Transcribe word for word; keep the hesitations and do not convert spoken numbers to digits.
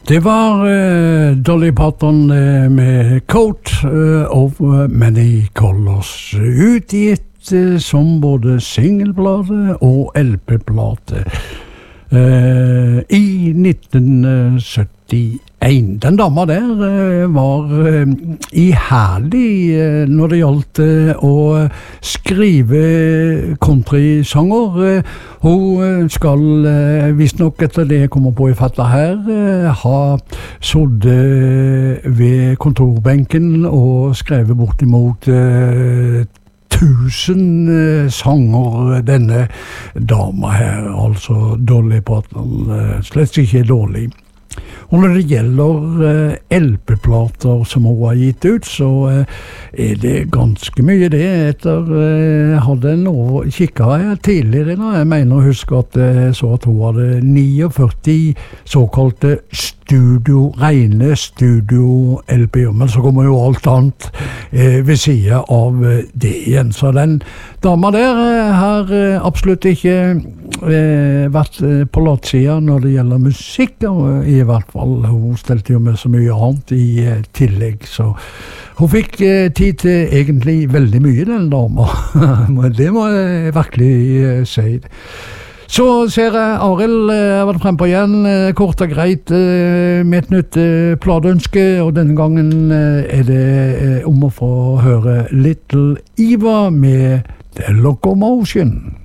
Det var uh, Dolly Parton uh, med Coat uh, of Many Colors, utgitt uh, som både singelplate og L P-plate uh, i nitten syttien. Den dama der uh, var uh, iherdig uh, når det gjaldt uh, å skrive countrysanger. Uh, hun skal, uh, visst nok etter det jeg kommer på i fatta her, uh, ha sittet ved kontorbenken og skrevet bortimot uh, tusen uh, sanger, denne dama her, altså Dolly Parton, uh, slett ikke dårlig. Og når det gjelder uh, L P-plater som hun har gitt ut, så uh, er det ganske mye det. Etter uh, hadde en år kikket tidligere, da. Jeg mener å huske at jeg uh, så at hun hadde førtini såkalte studio, rene studio-L P-er, men så kommer jo alt annet uh, ved siden av uh, det igjen. Så den dama der uh, har uh, absolutt ikke uh, vært uh, på latsiden når det gjelder musikk, uh, i hvert fall. Hun stelte jo med så mye annet i eh, tillegg, så hun fikk eh, tid til egentlig veldig mye, den dama. Det må jeg virkelig eh, si. Så ser jeg Arild eh, har vært frem på igjen, eh, kort og greit, eh, med et nytt eh, pladeønske, og denne gangen eh, er det eh, om å få høre Little Eva med The Locomotion.